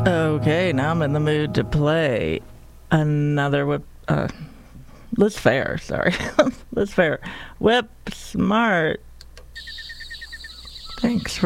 Okay, now I'm in the mood to play another whip. Liz Fair, sorry. Liz Fair. Whip Smart. Thanks